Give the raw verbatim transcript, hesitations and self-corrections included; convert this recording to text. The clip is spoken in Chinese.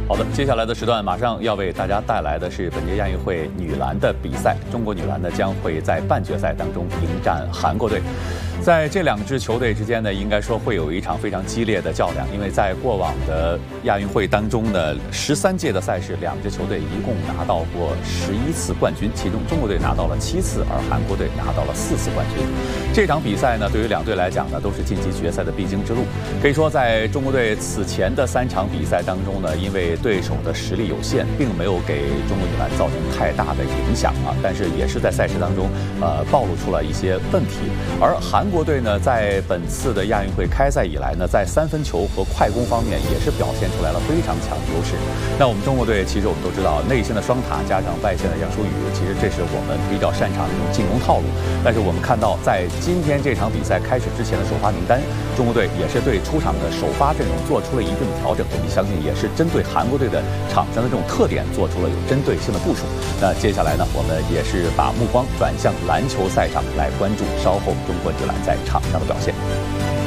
好的，接下来的时段马上要为大家带来的是本届亚运会女篮的比赛。中国女篮呢将会在半决赛当中迎战韩国队。在这两支球队之间呢，应该说会有一场非常激烈的较量，因为在过往的亚运会当中呢，十三届的赛事，两支球队一共拿到过十一次冠军，其中中国队拿到了七次，而韩国队拿到了四次冠军。这场比赛呢，对于两队来讲呢，都是晋级决赛的必经之路。可以说，在中国队此前的三场比赛当中呢，因为对手的实力有限，并没有给中国女篮造成太大的影响啊，但是也是在赛事当中，呃，暴露出了一些问题。而韩国队呢，在本次的亚运会开赛以来呢，在三分球和快攻方面也是表现出来了非常强的优势。那我们中国队其实我们都知道，内线的双塔加上外线的杨舒雨，其实这是我们比较擅长的一种进攻套路。但是我们看到，在今天这场比赛开始之前的首发名单，中国队也是对出场的首发阵容做出了一定的调整。我们相信也是针对韩国队的场上的这种特点做出了有针对性的部署。那接下来呢，我们也是把目光转向篮球赛场来关注稍后中国女篮在场上的表现。